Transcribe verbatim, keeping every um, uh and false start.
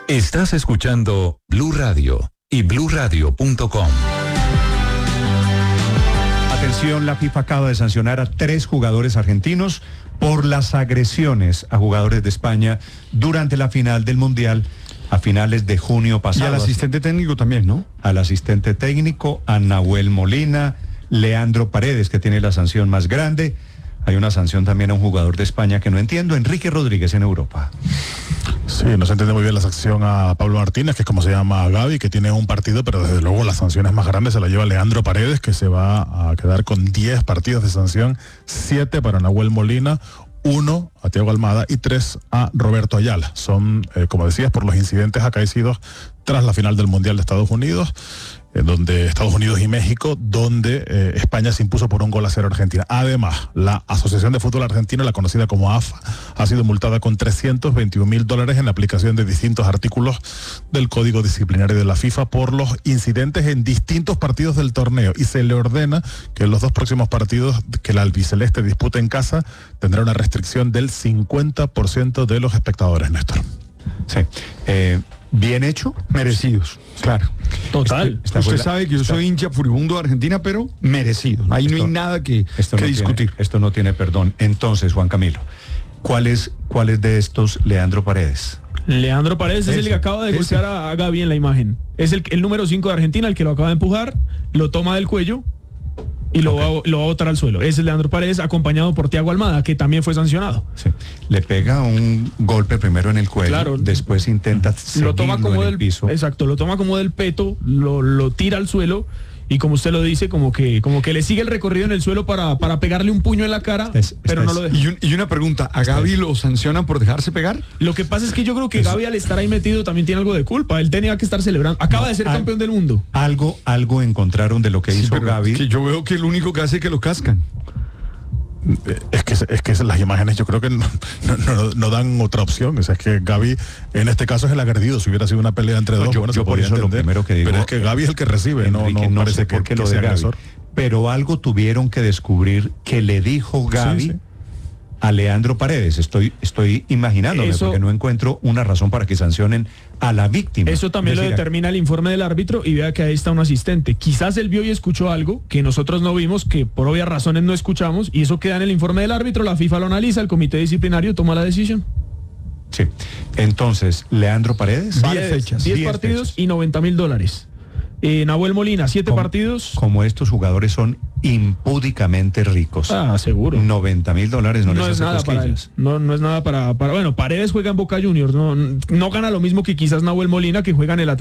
Estás escuchando Blue Radio y blue radio punto com. Atención, la FIFA acaba de sancionar a tres jugadores argentinos por las agresiones a jugadores de España durante la final del Mundial a finales de junio pasado. Y al asistente técnico también, ¿no? Al asistente técnico, a Nahuel Molina, Leandro Paredes, que tiene la sanción más grande. Hay una sanción también a un jugador de España que no entiendo, Enrique Rodríguez, en Europa. Sí, no se entiende muy bien la sanción a Pablo Martínez, que es como se llama Gavi, que tiene un partido, pero desde luego las sanciones más grandes se la lleva Leandro Paredes, que se va a quedar con diez partidos de sanción, siete para Nahuel Molina, uno a Thiago Almada y tres a Roberto Ayala. Son, eh, como decías, por los incidentes acaecidos tras la final del Mundial de Estados Unidos, eh, donde Estados Unidos y México, donde eh, España se impuso por un gol a cero a Argentina. Además, la Asociación de Fútbol Argentino, la conocida como A F A, ha sido multada con trescientos veintiún mil dólares en la aplicación de distintos artículos del Código Disciplinario de la FIFA por los incidentes en distintos partidos del torneo, y se le ordena que en los dos próximos partidos que la albiceleste dispute en casa tendrá una restricción del cincuenta por ciento de los espectadores, Néstor. Sí. Eh, ¿Bien hecho? Merecidos, claro. Total. Este, usted sabe que yo soy hincha furibundo de Argentina, pero merecido. Ahí esto, no hay nada que, esto que no discutir. Tiene, esto no tiene perdón. Entonces, Juan Camilo, ¿cuál es, cuál es de estos Leandro Paredes? Leandro Paredes es el que acaba de golpear a, a Gavi en la imagen. Es el, el número cinco de Argentina, el que lo acaba de empujar, lo toma del cuello y lo, okay. va, lo va a botar al suelo. Ese es Leandro Paredes, acompañado por Thiago Almada, que también fue sancionado. Sí. Le pega un golpe primero en el cuello, claro, después intenta lo toma como en del el piso. Exacto, lo toma como del peto, lo, lo tira al suelo. Y como usted lo dice, como que como que le sigue el recorrido en el suelo para, para pegarle un puño en la cara, es, pero no lo deja. Y, un, y una pregunta, ¿a Gavi lo sancionan por dejarse pegar? Lo que pasa es que yo creo que Gavi, al estar ahí metido, también tiene algo de culpa. Él tenía que estar celebrando. Acaba no, de ser al, campeón del mundo. Algo, algo encontraron de lo que sí, hizo Gavi. Que yo veo que el único que hace es que lo cascan. Es que, es que las imágenes yo creo que no, no, no, no dan otra opción. O sea, es que Gavi en este caso es el agredido. Si hubiera sido una pelea entre no, dos, yo, bueno, yo se por eso entender, lo primero que digo, pero es que Gavi es el que recibe, Enrique, no, no, no parece sé por que, qué que lo de Gavi. agresor. Pero algo tuvieron que descubrir que le dijo Gavi sí, sí. a Leandro Paredes. Estoy, estoy imaginándome, eso, porque no encuentro una razón para que sancionen a la víctima. Eso también es decir, lo determina el informe del árbitro, y vea que ahí está un asistente. Quizás él vio y escuchó algo que nosotros no vimos, que por obvias razones no escuchamos, y eso queda en el informe del árbitro. La FIFA lo analiza, el comité disciplinario toma la decisión. Sí. Entonces, Leandro Paredes, diez fechas, diez partidos fechas. Y noventa mil dólares. Eh, Nahuel Molina, siete como, partidos. Como estos jugadores son impúdicamente ricos. Ah, seguro. noventa mil dólares no, no les es hace nada para él. No, no es nada para, para. Bueno, Paredes juega en Boca Juniors. No, no gana lo mismo que quizás Nahuel Molina, que juega en el